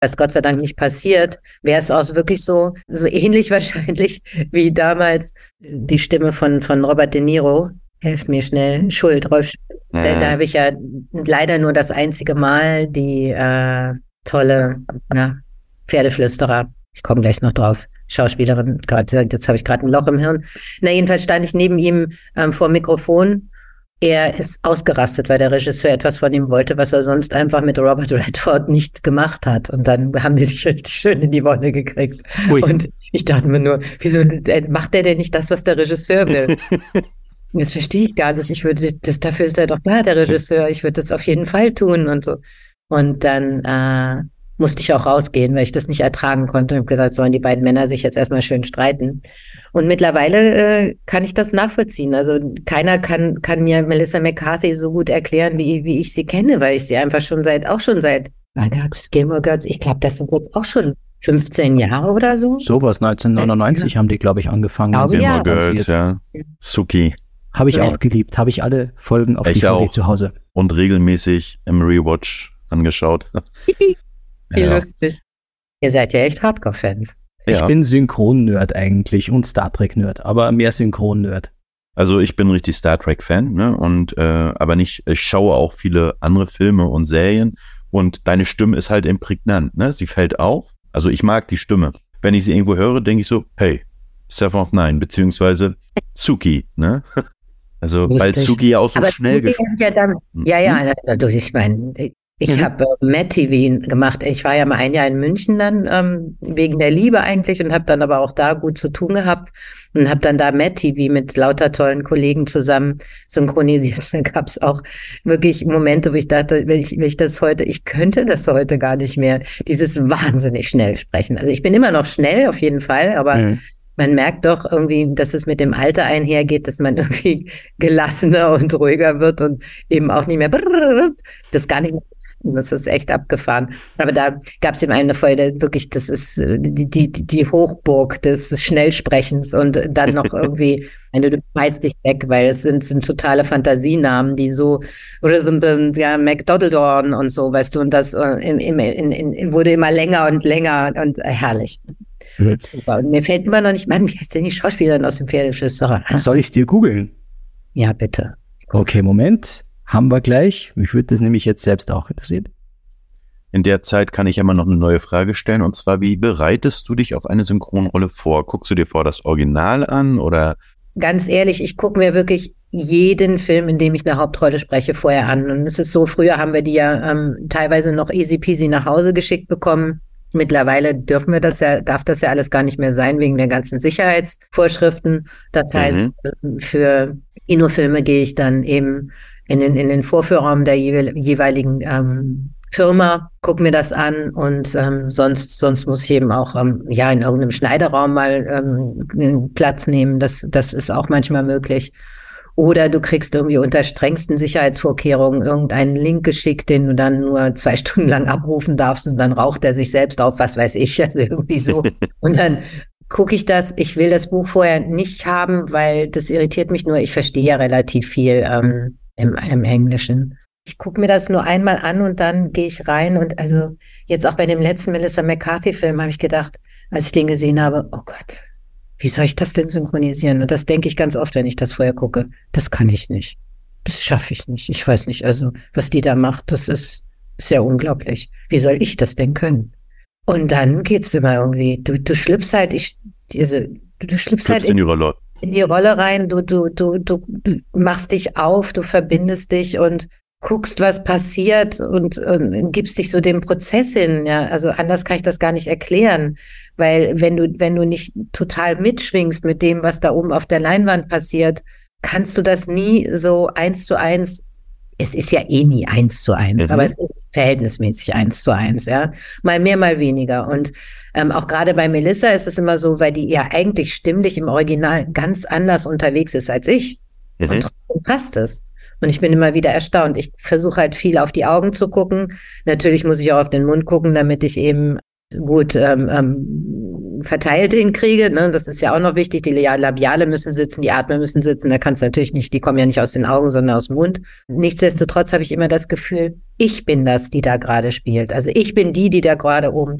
ist Gott sei Dank nicht passiert, wäre es auch wirklich so ähnlich wahrscheinlich wie damals die Stimme von Robert De Niro. Helft mir schnell. Rolf Schuld. Da habe ich ja leider nur das einzige Mal die tolle Pferdeflüsterer. Ich komme gleich noch drauf. Schauspielerin, jetzt habe ich gerade ein Loch im Hirn. Jedenfalls stand ich neben ihm vor dem Mikrofon. Er ist ausgerastet, weil der Regisseur etwas von ihm wollte, was er sonst einfach mit Robert Redford nicht gemacht hat. Und dann haben die sich richtig schön in die Wolle gekriegt. Ui. Und ich dachte mir nur, wieso macht der denn nicht das, was der Regisseur will? Das verstehe ich gar nicht. Dafür ist er doch da, der Regisseur. Ich würde das auf jeden Fall tun und so. Und dann musste ich auch rausgehen, weil ich das nicht ertragen konnte. Ich habe gesagt, sollen die beiden Männer sich jetzt erstmal schön streiten. Und mittlerweile kann ich das nachvollziehen. Also keiner kann mir Melissa McCarthy so gut erklären, wie ich sie kenne, weil ich sie einfach schon seit Gilmore Girls, ich glaube, das sind jetzt auch schon 15 Jahre oder so. Sowas, 1999 haben die, glaube ich, angefangen. Gilmore Girls, ja. Suki. Habe ich auch geliebt. Habe ich alle Folgen auf DVD zu Hause. Und regelmäßig im Rewatch angeschaut. Wie lustig. Ihr seid ja echt Hardcore-Fans. Ja. Ich bin Synchron-Nerd eigentlich und Star Trek-Nerd, aber mehr Synchron-Nerd. Also ich bin richtig Star Trek-Fan, ne? Und aber nicht, ich schaue auch viele andere Filme und Serien und deine Stimme ist halt prägnant, ne? Sie fällt auf. Also ich mag die Stimme. Wenn ich sie irgendwo höre, denke ich so, hey, Seven of Nine, beziehungsweise Suki, ne? Also, lustig. Weil Suki ja auch so aber schnell gesprochen hat. Ich meine, ich habe Mad TV gemacht. Ich war ja mal ein Jahr in München dann, wegen der Liebe eigentlich und habe dann aber auch da gut zu tun gehabt und habe dann da Mad TV mit lauter tollen Kollegen zusammen synchronisiert. Da gab es auch wirklich Momente, wo ich dachte, ich könnte das heute gar nicht mehr, dieses wahnsinnig schnell sprechen. Also ich bin immer noch schnell, auf jeden Fall, aber man merkt doch irgendwie, dass es mit dem Alter einhergeht, dass man irgendwie gelassener und ruhiger wird und eben auch nicht mehr das gar nicht mehr. Das ist echt abgefahren. Aber da gab es eben eine Folge, wirklich, das ist die Hochburg des Schnellsprechens und dann noch irgendwie, du beißt dich weg, weil es sind totale Fantasienamen, die so, oder so McDoddledorn und so, weißt du, und das wurde immer länger und länger und herrlich. Super. Und mir fällt immer noch nicht, Mann, wie heißt denn die Schauspielerin aus dem Pferdeflüsterer? Soll ich es dir googeln? Ja, bitte. Okay, Moment. Haben wir gleich. Mich würde das nämlich jetzt selbst auch interessieren. In der Zeit kann ich immer noch eine neue Frage stellen, und zwar, wie bereitest du dich auf eine Synchronrolle vor? Guckst du dir das Original an oder? Ganz ehrlich, ich gucke mir wirklich jeden Film, in dem ich eine Hauptrolle spreche, vorher an. Und es ist so, früher haben wir die ja teilweise noch easy peasy nach Hause geschickt bekommen. Mittlerweile darf das ja alles gar nicht mehr sein, wegen der ganzen Sicherheitsvorschriften. Das heißt, für Kinofilme gehe ich dann eben in den Vorführraum der jeweiligen Firma, gucke mir das an und sonst muss ich eben auch in irgendeinem Schneideraum mal Platz nehmen. Das ist auch manchmal möglich. Oder du kriegst irgendwie unter strengsten Sicherheitsvorkehrungen irgendeinen Link geschickt, den du dann nur 2 Stunden lang abrufen darfst und dann raucht er sich selbst auf, was weiß ich, also irgendwie so. Und dann gucke ich das. Ich will das Buch vorher nicht haben, weil das irritiert mich nur. Ich verstehe ja relativ viel im Englischen. Ich gucke mir das nur einmal an und dann gehe ich rein. Und also jetzt auch bei dem letzten Melissa McCarthy-Film habe ich gedacht, als ich den gesehen habe, oh Gott, wie soll ich das denn synchronisieren? Und das denke ich ganz oft, wenn ich das vorher gucke. Das kann ich nicht. Das schaffe ich nicht. Ich weiß nicht, also was die da macht, das ist ja unglaublich. Wie soll ich das denn können? Und dann geht's immer irgendwie. Du schlüpfst halt, du schlüpfst halt in die Rolle. In die Rolle rein. Du machst dich auf, du verbindest dich und guckst, was passiert und gibst dich so dem Prozess hin. Ja, also anders kann ich das gar nicht erklären, weil wenn du nicht total mitschwingst mit dem, was da oben auf der Leinwand passiert, kannst du das nie so 1:1. Es ist ja eh nie 1:1, aber es ist verhältnismäßig 1:1, ja. Mal mehr, mal weniger. Und auch gerade bei Melissa ist es immer so, weil die ja eigentlich stimmlich im Original ganz anders unterwegs ist als ich. Und trotzdem passt es. Und ich bin immer wieder erstaunt. Ich versuche halt viel auf die Augen zu gucken. Natürlich muss ich auch auf den Mund gucken, damit ich eben gut verteilt hinkriege. Ne? Das ist ja auch noch wichtig. Die Labiale müssen sitzen, die Atmen müssen sitzen. Da kannst du natürlich nicht, die kommen ja nicht aus den Augen, sondern aus dem Mund. Nichtsdestotrotz habe ich immer das Gefühl, ich bin das, die da gerade spielt. Also ich bin die da gerade oben